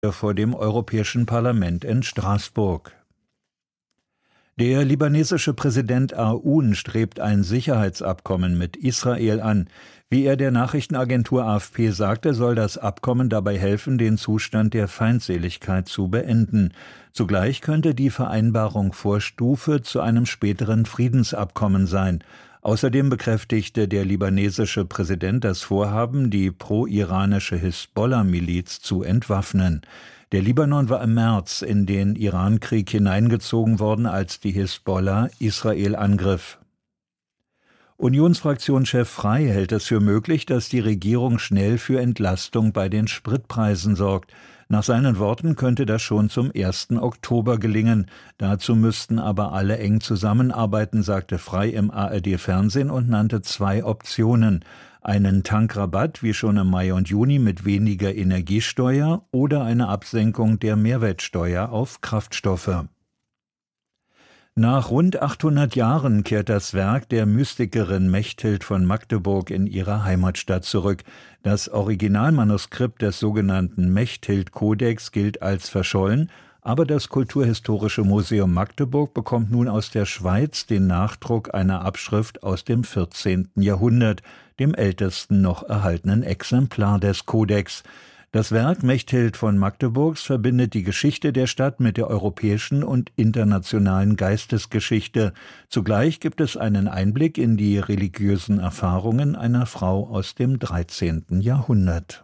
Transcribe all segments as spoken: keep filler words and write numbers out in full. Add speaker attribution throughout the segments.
Speaker 1: vor dem Europäischen Parlament in Straßburg. Der libanesische Präsident Aoun strebt ein Sicherheitsabkommen mit Israel an. Wie er der Nachrichtenagentur A F P sagte, soll das Abkommen dabei helfen, den Zustand der Feindseligkeit zu beenden. Zugleich könnte die Vereinbarung Vorstufe zu einem späteren Friedensabkommen sein. Außerdem bekräftigte der libanesische Präsident das Vorhaben, die pro-iranische Hisbollah-Miliz zu entwaffnen. Der Libanon war im März in den Irankrieg hineingezogen worden, als die Hisbollah Israel angriff. Unionsfraktionschef Frey hält es für möglich, dass die Regierung schnell für Entlastung bei den Spritpreisen sorgt. Nach seinen Worten könnte das schon zum ersten Oktober gelingen. Dazu müssten aber alle eng zusammenarbeiten, sagte Frey im A R D-Fernsehen und nannte zwei Optionen. Einen Tankrabatt wie schon im Mai und Juni mit weniger Energiesteuer oder eine Absenkung der Mehrwertsteuer auf Kraftstoffe. Nach rund achthundert Jahren kehrt das Werk der Mystikerin Mechthild von Magdeburg in ihre Heimatstadt zurück. Das Originalmanuskript des sogenannten Mechthild-Kodex gilt als verschollen, aber das Kulturhistorische Museum Magdeburg bekommt nun aus der Schweiz den Nachdruck einer Abschrift aus dem vierzehnten Jahrhundert, dem ältesten noch erhaltenen Exemplar des Kodex. Das Werk Mechthild von Magdeburgs verbindet die Geschichte der Stadt mit der europäischen und internationalen Geistesgeschichte. Zugleich gibt es einen Einblick in die religiösen Erfahrungen einer Frau aus dem dreizehnten Jahrhundert.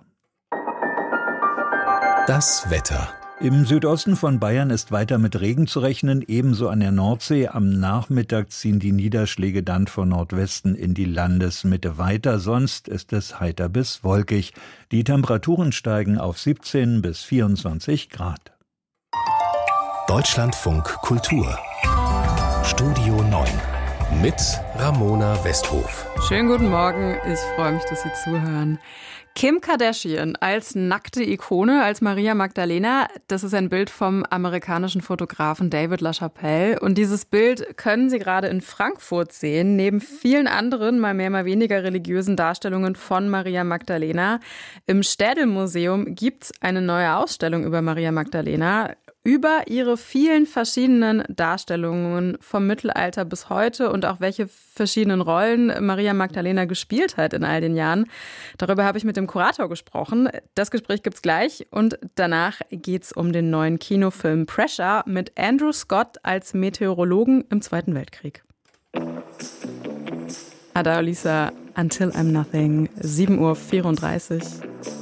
Speaker 2: Das Wetter.
Speaker 1: Im Südosten von Bayern ist weiter mit Regen zu rechnen, ebenso an der Nordsee. Am Nachmittag ziehen die Niederschläge dann von Nordwesten in die Landesmitte weiter, sonst ist es heiter bis wolkig. Die Temperaturen steigen auf siebzehn bis vierundzwanzig Grad.
Speaker 2: Deutschlandfunk Kultur. Studio neun mit Ramona Westhof.
Speaker 3: Schönen guten Morgen, ich freue mich, dass Sie zuhören. Kim Kardashian als nackte Ikone, als Maria Magdalena, das ist ein Bild vom amerikanischen Fotografen David LaChapelle. Und dieses Bild können Sie gerade in Frankfurt sehen, neben vielen anderen, mal mehr, mal weniger religiösen Darstellungen von Maria Magdalena. Im Städel-Museum gibt's eine neue Ausstellung über Maria Magdalena, über ihre vielen verschiedenen Darstellungen vom Mittelalter bis heute und auch welche verschiedenen Rollen Maria Magdalena gespielt hat in all den Jahren. Darüber habe ich mit dem Kurator gesprochen. Das Gespräch gibt's gleich und danach geht's um den neuen Kinofilm Pressure mit Andrew Scott als Meteorologen im Zweiten Weltkrieg. Ada Olisa, Until I'm Nothing, sieben Uhr vierunddreißig.